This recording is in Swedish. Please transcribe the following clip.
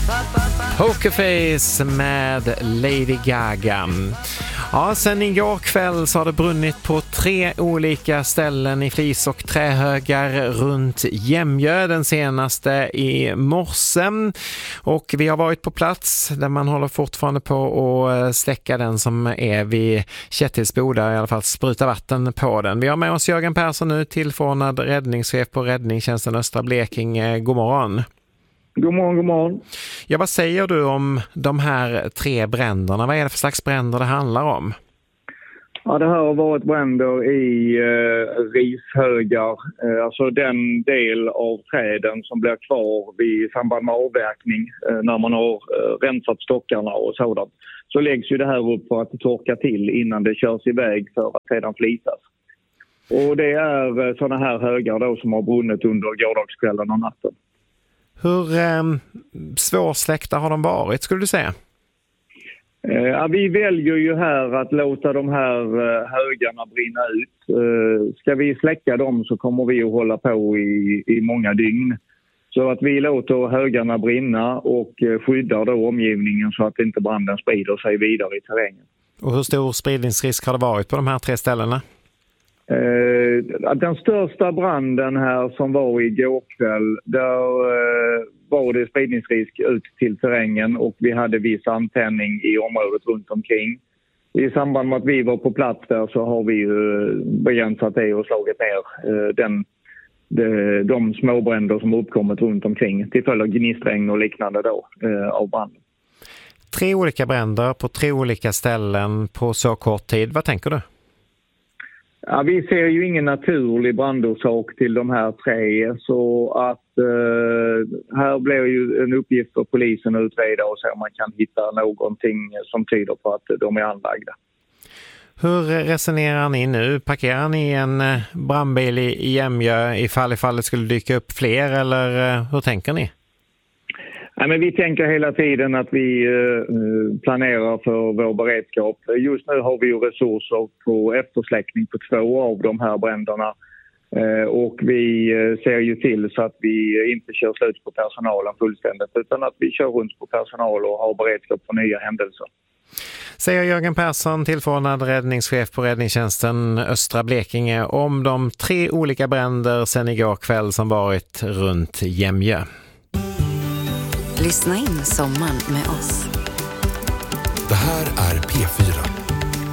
Pokerface med Lady Gaga. Ja, sen igår kväll så har det brunnit på 3 olika ställen i flis- och trähögar runt Jämjö, den senaste i morse. Och vi har varit på plats där man håller fortfarande på att släcka den som är vid Kättilsboda, i alla fall spruta vatten på den. Vi har med oss Jörgen Persson nu, tillförordnad räddningschef på Räddningstjänsten Östra Blekinge. God morgon. God morgon, god morgon. Ja, vad säger du om de här 3 bränderna? Vad är det för slags bränder det handlar om? Ja, det här har varit bränder i rishögar. Alltså den del av träden som blir kvar i samband med avverkning när man har rensat stockarna och sådant. Så läggs ju det här upp för att torka till innan det körs iväg för att sedan flisas. Och det är sådana här högar då som har brunnit under gårdagskvällen och natten. Hur svårsläckta har de varit, skulle du säga? Ja, vi väljer ju här att låta de här högarna brinna ut. Ska vi släcka dem så kommer vi att hålla på i många dygn. Så att vi låter högarna brinna och skyddar då omgivningen så att inte branden sprider sig vidare i terrängen. Och hur stor spridningsrisk har det varit på de här 3 ställena? Den största branden här som var igår kväll, där var det spridningsrisk ut till terrängen och vi hade viss antändning i området runt omkring. I samband med att vi var på plats där så har vi begränsat det och slagit ner de småbränder som uppkommit runt omkring till följd av gnistregn och liknande då av branden. 3 olika bränder på 3 olika ställen på så kort tid. Vad tänker du? Ja, vi ser ju ingen naturlig brandorsak till de här 3, så att här blir ju en uppgift för polisen att utreda och se om man kan hitta någonting som tyder på att de är anlagda. Hur resonerar ni nu? Parkerar ni en brandbil i Jämjö ifall det skulle dyka upp fler, eller hur tänker ni? Ja, men vi tänker hela tiden att vi planerar för vår beredskap. Just nu har vi ju resurser på eftersläckning på 2 av de här bränderna. Och vi ser ju till så att vi inte kör slut på personalen fullständigt, utan att vi kör runt på personal och har beredskap för nya händelser. Säger Jörgen Persson, tillförordnad räddningschef på Räddningstjänsten Östra Blekinge, om de 3 olika bränder sedan igår kväll som varit runt Jämjö. Lyssna in sommaren med oss. Det här är P4.